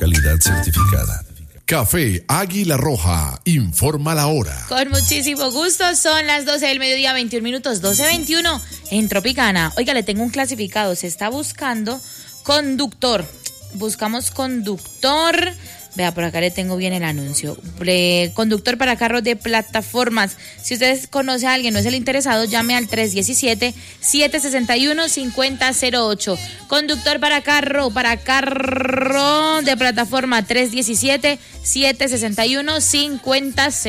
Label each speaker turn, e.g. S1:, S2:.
S1: calidad certificada. Café Águila Roja, informa la hora.
S2: Con muchísimo gusto, son las 12 del mediodía, 21 minutos, 12:21 en Tropicana. Oiga, le tengo un clasificado, se está buscando conductor. Buscamos conductor. Vea, por acá le tengo bien el anuncio. Conductor para carros de plataformas. Si ustedes conocen a alguien, no es el interesado, llame al 317-761-5008. Conductor para carro de plataforma, 317-761-5008.